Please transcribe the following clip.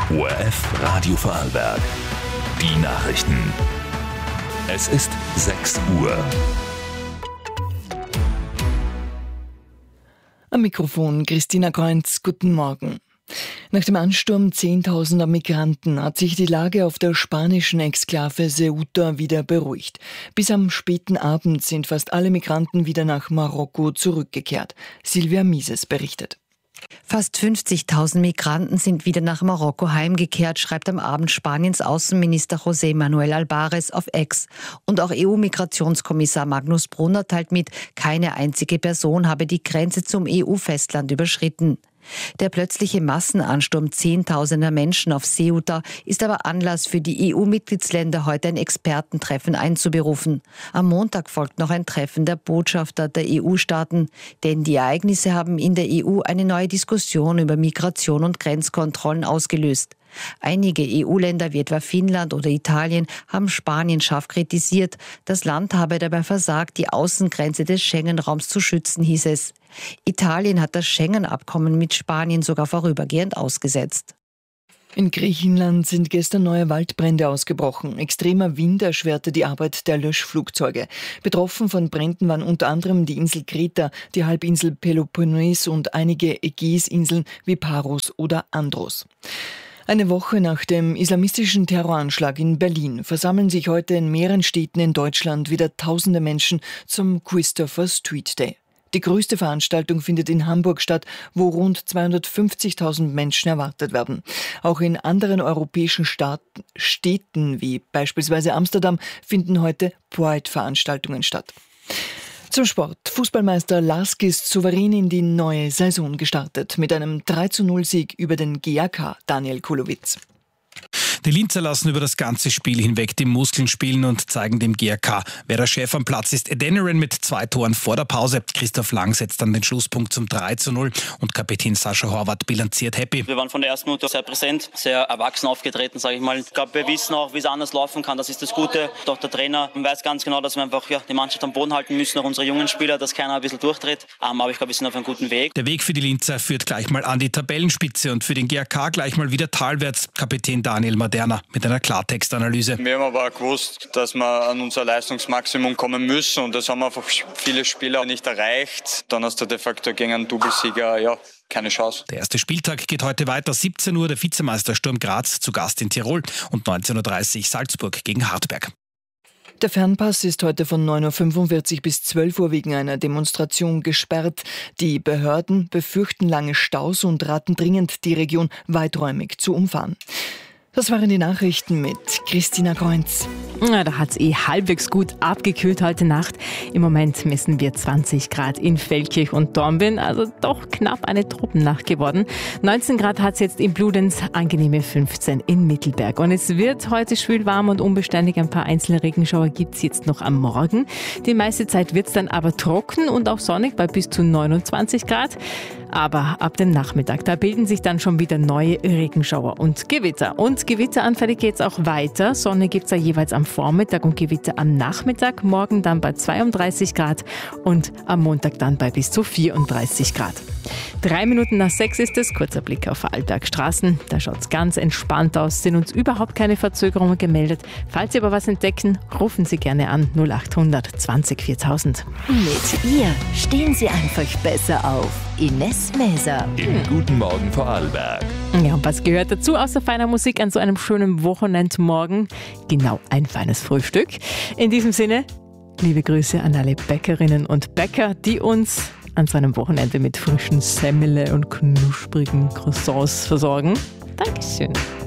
ORF Radio Vorarlberg. Die Nachrichten. Es ist 6 Uhr. Am Mikrofon Christina Kreunz, guten Morgen. Nach dem Ansturm zehntausender Migranten hat sich die Lage auf der spanischen Exklave Ceuta wieder beruhigt. Bis am späten Abend sind fast alle Migranten wieder nach Marokko zurückgekehrt. Silvia Mises berichtet. Fast 50.000 Migranten sind wieder nach Marokko heimgekehrt, schreibt am Abend Spaniens Außenminister José Manuel Albares auf X. Und auch EU-Migrationskommissar Magnus Brunner teilt mit, keine einzige Person habe die Grenze zum EU-Festland überschritten. Der plötzliche Massenansturm zehntausender Menschen auf Ceuta ist aber Anlass für die EU-Mitgliedsländer, heute ein Expertentreffen einzuberufen. Am Montag folgt noch ein Treffen der Botschafter der EU-Staaten, denn die Ereignisse haben in der EU eine neue Diskussion über Migration und Grenzkontrollen ausgelöst. Einige EU-Länder wie etwa Finnland oder Italien haben Spanien scharf kritisiert. Das Land habe dabei versagt, die Außengrenze des Schengen-Raums zu schützen, hieß es. Italien hat das Schengen-Abkommen mit Spanien sogar vorübergehend ausgesetzt. In Griechenland sind gestern neue Waldbrände ausgebrochen. Extremer Wind erschwerte die Arbeit der Löschflugzeuge. Betroffen von Bränden waren unter anderem die Insel Kreta, die Halbinsel Peloponnes und einige Ägäisinseln wie Paros oder Andros. Eine Woche nach dem islamistischen Terroranschlag in Berlin versammeln sich heute in mehreren Städten in Deutschland wieder tausende Menschen zum Christopher Street Day. Die größte Veranstaltung findet in Hamburg statt, wo rund 250.000 Menschen erwartet werden. Auch in anderen europäischen Städten wie beispielsweise Amsterdam finden heute Pride-Veranstaltungen statt. Zum Sport. Fußballmeister LASK ist souverän in die neue Saison gestartet mit einem 3:0-Sieg über den GAK Daniel Kulowitz. Die Linzer lassen über das ganze Spiel hinweg die Muskeln spielen und zeigen dem GAK, wer der Chef am Platz ist. Adeniran mit 2 Toren vor der Pause. Christoph Lang setzt dann den Schlusspunkt zum 3:0 und Kapitän Sascha Horvath bilanziert happy. Wir waren von der ersten Minute sehr präsent, sehr erwachsen aufgetreten, sage ich mal. Ich glaube, wir wissen auch, wie es anders laufen kann. Das ist das Gute. Doch der Trainer weiß ganz genau, dass wir einfach die Mannschaft am Boden halten müssen, auch unsere jungen Spieler, dass keiner ein bisschen durchdreht. Aber ich glaube, wir sind auf einem guten Weg. Der Weg für die Linzer führt gleich mal an die Tabellenspitze und für den GAK gleich mal wieder talwärts. Kapitän Daniel Maderna mit einer Klartextanalyse. Wir haben aber auch gewusst, dass wir an unser Leistungsmaximum kommen müssen und das haben einfach viele Spieler nicht erreicht. Dann hast du de facto gegen einen Doublesieger, keine Chance. Der erste Spieltag geht heute weiter. 17 Uhr der Vizemeister Sturm Graz zu Gast in Tirol und 19:30 Uhr Salzburg gegen Hartberg. Der Fernpass ist heute von 9:45 Uhr bis 12 Uhr wegen einer Demonstration gesperrt. Die Behörden befürchten lange Staus und raten dringend, die Region weiträumig zu umfahren. Das waren die Nachrichten mit Christina Kreunz. Ja, da hat es halbwegs gut abgekühlt heute Nacht. Im Moment messen wir 20 Grad in Feldkirch und Dornbirn, also doch knapp eine Tropennacht geworden. 19 Grad hat es jetzt in Bludenz, angenehme 15 in Mittelberg. Und es wird heute schwül warm und unbeständig. Ein paar einzelne Regenschauer gibt es jetzt noch am Morgen. Die meiste Zeit wird es dann aber trocken und auch sonnig bei bis zu 29 Grad. Aber ab dem Nachmittag, da bilden sich dann schon wieder neue Regenschauer und Gewitter. Und gewitteranfällig geht es auch weiter. Sonne gibt es ja jeweils am Vormittag und Gewitter am Nachmittag. Morgen dann bei 32 Grad und am Montag dann bei bis zu 34 Grad. 3 Minuten nach 6 ist es. Kurzer Blick auf Vorarlbergstraßen. Da schaut es ganz entspannt aus. Sind uns überhaupt keine Verzögerungen gemeldet. Falls Sie aber was entdecken, rufen Sie gerne an 0800 20 4000. Mit ihr stehen Sie einfach besser auf. Ines Maeser. Im Guten Morgen Vorarlberg. Ja, und was gehört dazu außer feiner Musik an so einem schönen Wochenendmorgen? Genau, ein feines Frühstück. In diesem Sinne, liebe Grüße an alle Bäckerinnen und Bäcker, die uns an so einem Wochenende mit frischen Semmele und knusprigen Croissants versorgen. Dankeschön.